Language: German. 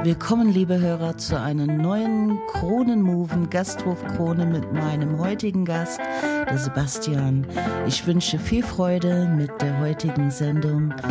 Willkommen, liebe Hörer, zu einer neuen Kronenmoven Gasthofkrone mit meinem heutigen Gast, der Sebastian. Ich wünsche viel Freude mit der heutigen Sendung.